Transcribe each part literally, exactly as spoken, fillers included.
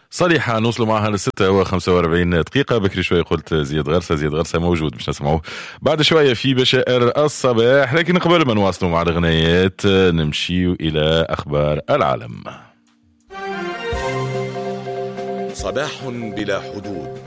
صريحة نوصلوا معها للستة وخمسة واربعين دقيقة. بكري شوية قلت زياد غرسة، زياد غرسة موجود باش نسمعوه بعد شوية في بشائر الصباح، لكن قبل ما نواصلوا مع الغنيات نمشيو إلى أخبار العالم. صباح بلا حدود.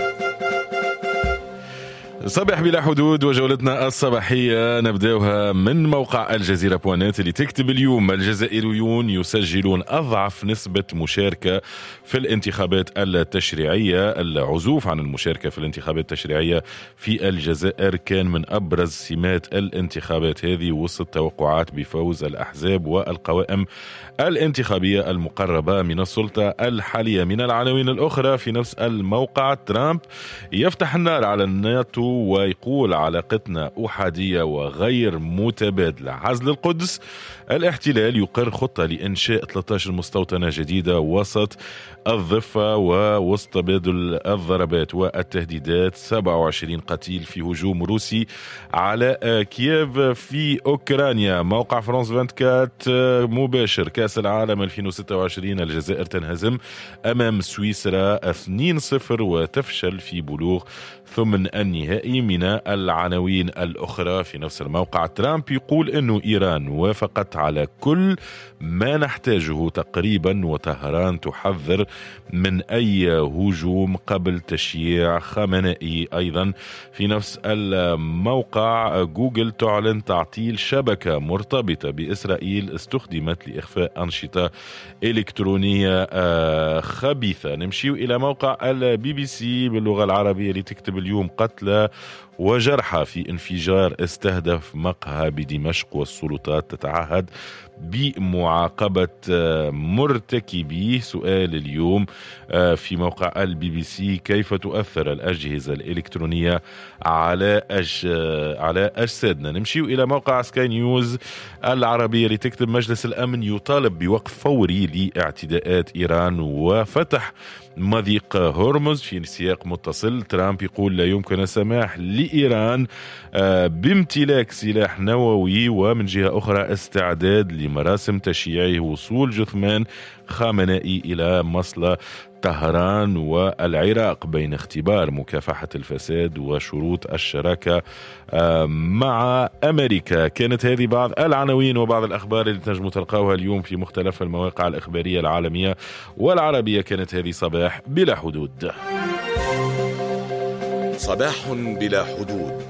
صباح بلا حدود وجولتنا الصباحية نبدأها من موقع الجزيرة بوانات اللي تكتب اليوم: الجزائريون يسجلون أضعف نسبة مشاركة في الانتخابات التشريعية. العزوف عن المشاركة في الانتخابات التشريعية في الجزائر كان من أبرز سمات الانتخابات هذه وسط توقعات بفوز الأحزاب والقوائم الانتخابية المقربة من السلطة الحالية. من العناوين الأخرى في نفس الموقع: ترامب يفتح النار على الناتو ويقول علاقتنا أحادية وغير متبادلة. عزل القدس: الاحتلال يقر خطة لإنشاء ثلاثة عشر مستوطنة جديدة وسط الضفة ووسط تبادل الضربات والتهديدات. سبعة وعشرين قتيل في هجوم روسي على كييف في أوكرانيا. موقع فرانس أربعة وعشرين مباشر: كأس العالم ألفين وستة وعشرين الجزائر تنهزم أمام سويسرا اثنين صفر وتفشل في بلوغ ثمن النهائي. من العناوين الأخرى في نفس الموقع: ترامب يقول أنه إيران وافقت على كل ما نحتاجه تقريبا، وطهران تحذر من أي هجوم قبل تشييع خامنئي. أيضا في نفس الموقع: جوجل تعلن تعطيل شبكة مرتبطة بإسرائيل استخدمت لإخفاء أنشطة إلكترونية خبيثة. نمشيو إلى موقع البي بي سي باللغة العربية اللي تكتب اليوم: قتلى وجرحى في انفجار استهدف مقهى بدمشق، والسلطات تتعهد بمعاقبة مرتكبيه. سؤال اليوم في موقع البي بي سي: كيف تؤثر الأجهزة الإلكترونية على أج... على أجسادنا؟ نمشيو إلى موقع سكاي نيوز العربية لتكتب: مجلس الأمن يطالب بوقف فوري لاعتداءات إيران وفتح مضيق هرمز. في سياق متصل: ترامب يقول لا يمكن السماح لإيران بامتلاك سلاح نووي. ومن جهة أخرى استعداد لمراسم تشييعه وصول جثمان خامنئي إلى مصلى طهران والعراق بين اختبار مكافحة الفساد وشروط الشراكة مع أمريكا. كانت هذه بعض العناوين وبعض الأخبار اللي تنجموا تلقاوها اليوم في مختلف المواقع الإخبارية العالمية والعربية. كانت هذه صباح بلا حدود. صباح بلا حدود.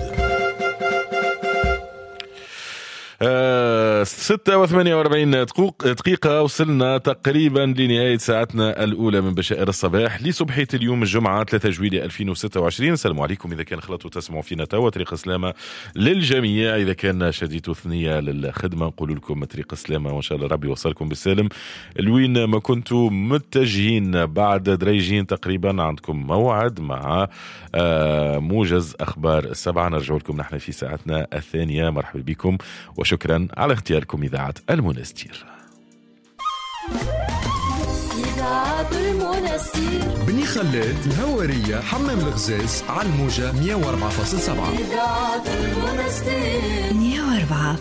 آه ستة وثمانية واربعين دقيقة وصلنا تقريبا لنهاية ساعتنا الأولى من بشائر الصباح لصبحية اليوم الجمعة ثلاثة جويلية ألفين وستة وعشرين. السلام عليكم إذا كان خلطوا تسمعوا فينا توا. طريق السلامة للجميع. إذا كان شديتوا ثنية للخدمة نقول لكم طريق السلامة وإن شاء الله ربي يوصلكم بالسالم الوين ما كنتوا متجهين. بعد دريجين تقريبا عندكم موعد مع آه موجز أخبار السبعة. نرجع لكم نحن في ساعتنا الثانية. مرحبا بكم وشكرا على اختياركم إذاعة المنستير. إذاعة المنستير بني خلاد الهوارية حمام الغزاز على الموجة مية وأربعة فاصلة سبعة. إذاعة المنستير مية وأربعة